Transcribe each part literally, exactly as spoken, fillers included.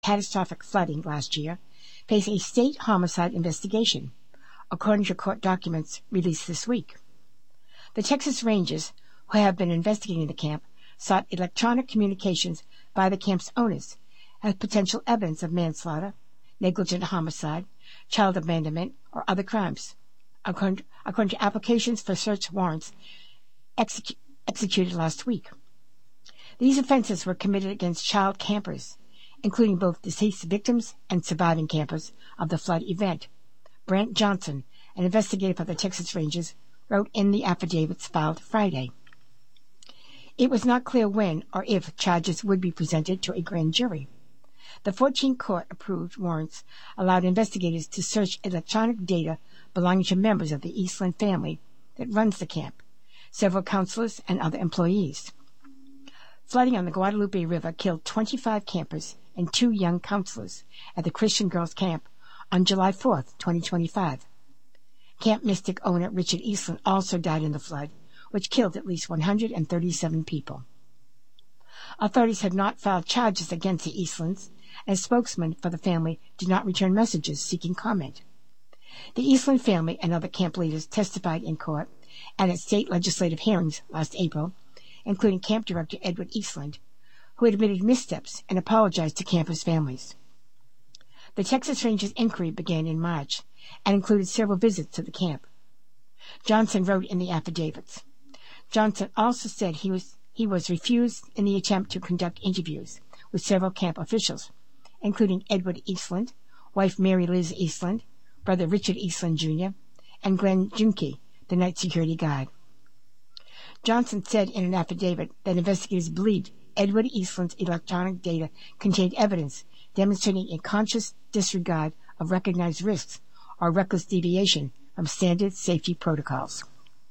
catastrophic flooding last year, face a state homicide investigation, according to court documents released this week. The Texas Rangers, who have been investigating the camp, sought electronic communications by the camp's owners as potential evidence of manslaughter, negligent homicide, child abandonment, or other crimes, according, according to applications for search warrants execu- executed last week. These offenses were committed against child campers, including both deceased victims and surviving campers of the flood event. Brant Johnson, an investigator for the Texas Rangers, wrote in the affidavits filed Friday. It was not clear when or if charges would be presented to a grand jury. The fourteen court-approved warrants allowed investigators to search electronic data belonging to members of the Eastland family that runs the camp, several counselors, and other employees. Flooding on the Guadalupe River killed twenty-five campers and two young counselors at the Christian Girls Camp on July fourth, twenty twenty-five. Camp Mystic owner Richard Eastland also died in the flood, which killed at least one hundred thirty-seven people. Authorities have not filed charges against the Eastlands, and a spokesman for the family did not return messages seeking comment. The Eastland family and other camp leaders testified in court and at state legislative hearings last April, including camp director Edward Eastland, who admitted missteps and apologized to campers' families. The Texas Rangers inquiry began in March and included several visits to the camp. Johnson wrote in the affidavits. Johnson also said he was he was refused in the attempt to conduct interviews with several camp officials, including Edward Eastland, wife Mary Liz Eastland, brother Richard Eastland Junior, and Glenn Junke, the night security guard. Johnson said in an affidavit that investigators believed Edward Eastland's electronic data contained evidence demonstrating a conscious disregard of recognized risks or reckless deviation from standard safety protocols.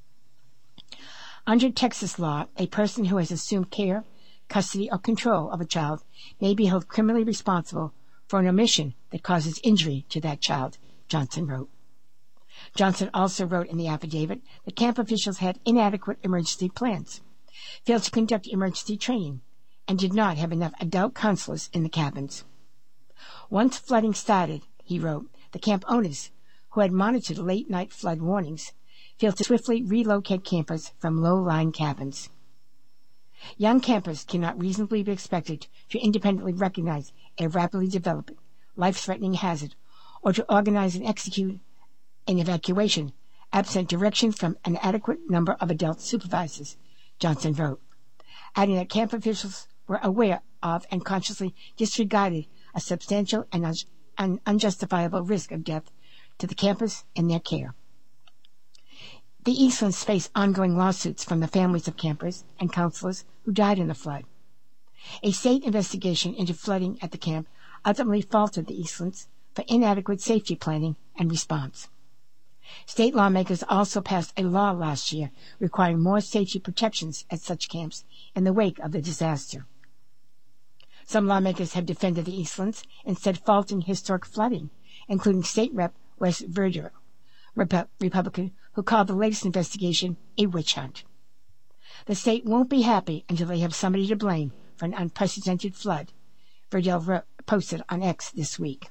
Under Texas law, a person who has assumed care, custody, or control of a child may be held criminally responsible for an omission that causes injury to that child, Johnson wrote. Johnson also wrote in the affidavit that camp officials had inadequate emergency plans, failed to conduct emergency training, and did not have enough adult counselors in the cabins. Once flooding started, he wrote, the camp owners, who had monitored late-night flood warnings, failed to swiftly relocate campers from low-lying cabins. Young campers cannot reasonably be expected to independently recognize a rapidly developing, life-threatening hazard or to organize and execute an evacuation absent direction from an adequate number of adult supervisors, Johnson wrote, adding that camp officials were aware of and consciously disregarded a substantial and un- un- unjustifiable risk of death to the campers and their care. The Eastlands face ongoing lawsuits from the families of campers and counselors who died in the flood. A state investigation into flooding at the camp ultimately faulted the Eastlands for inadequate safety planning and response. State lawmakers also passed a law last year requiring more safety protections at such camps in the wake of the disaster. Some lawmakers have defended the Eastlands, instead faulting historic flooding, including State Rep Wes Verdure, Rep- Republican, who called the latest investigation a witch hunt. The state won't be happy until they have somebody to blame for an unprecedented flood, Verdure wrote, posted on X this week.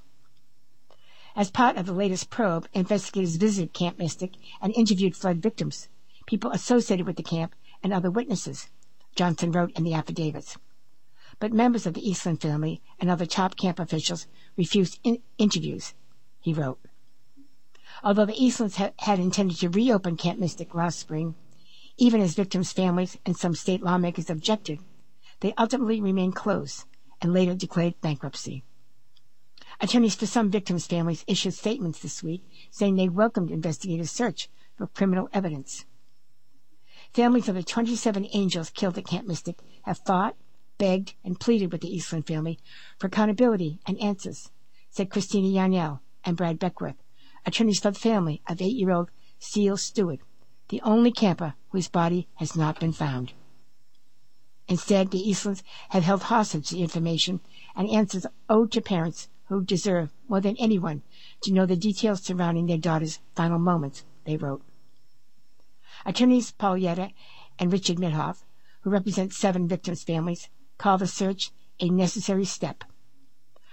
As part of the latest probe, investigators visited Camp Mystic and interviewed flood victims, people associated with the camp, and other witnesses, Johnson wrote in the affidavits. But members of the Eastland family and other top camp officials refused in- interviews, he wrote. Although the Eastlands ha- had intended to reopen Camp Mystic last spring, even as victims' families and some state lawmakers objected, they ultimately remained closed and later declared bankruptcy. Attorneys for some victims' families issued statements this week saying they welcomed investigators' search for criminal evidence. Families of the twenty-seven angels killed at Camp Mystic have fought, begged, and pleaded with the Eastland family for accountability and answers, said Christina Yarnell and Brad Beckworth, attorneys for the family of eight-year-old Steele Stewart, the only camper whose body has not been found. Instead, the Eastlands have held hostage the information and answers owed to parents who deserve, more than anyone, to know the details surrounding their daughter's final moments, they wrote. Attorneys Paul Yetta and Richard Mithoff, who represent seven victims' families, call the search a necessary step